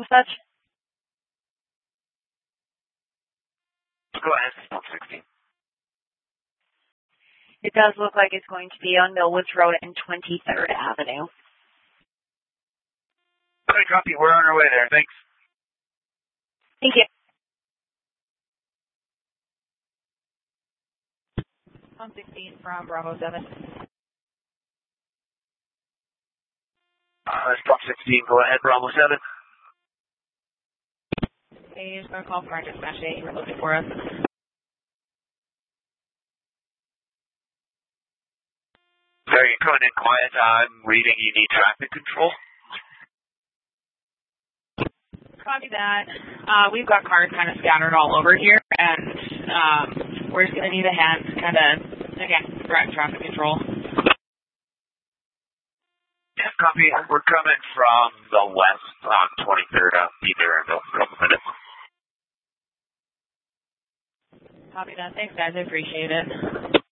such? Go ahead, 16. It does look like it's going to be on Millwoods Road and 23rd Avenue. Okay, copy. We're on our way there. Thanks. Thank you. 16 from Bravo 7. Stop 16. Go ahead, Bravo 7. Hey, just going to call for our dispatch 8. You were looking for us. Sorry, you're coming in quiet. I'm reading you need traffic control. Copy that. We've got cars kind of scattered all over here, and we're just going to need a hand to kind of, again, direct traffic control. Yeah, copy. We're coming from the west on 23rd. I'll be there in a couple minutes. Copy that. Thanks, guys. I appreciate it.